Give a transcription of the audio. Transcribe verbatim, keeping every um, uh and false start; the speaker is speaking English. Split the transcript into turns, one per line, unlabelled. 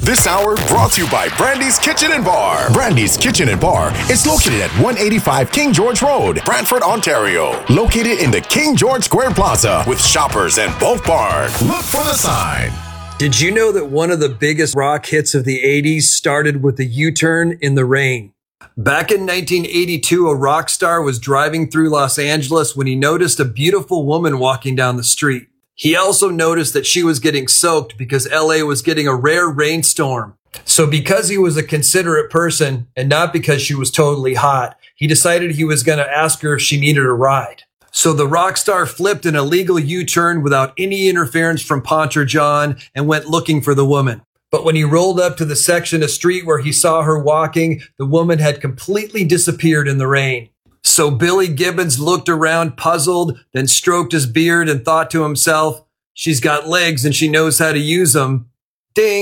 This hour brought to you by Brandy's Kitchen and Bar. Brandy's Kitchen and Bar is located at one eighty-five King George Road, Brantford, Ontario. Located in the King George Square Plaza with Shoppers and Bulk Bar. Look for the sign.
Did you know that one of the biggest rock hits of the eighties started with a U-turn in the rain? Back in nineteen eighty-two, a rock star was driving through Los Angeles when he noticed a beautiful woman walking down the street. He also noticed that she was getting soaked because L A was getting a rare rainstorm. So because he was a considerate person and not because she was totally hot, he decided he was going to ask her if she needed a ride. So the rock star flipped an illegal U-turn without any interference from Pontchartrain and went looking for the woman. But when he rolled up to the section of street where he saw her walking, the woman had completely disappeared in the rain. So Billy Gibbons looked around puzzled, then stroked his beard and thought to himself, she's got legs and she knows how to use them. Ding!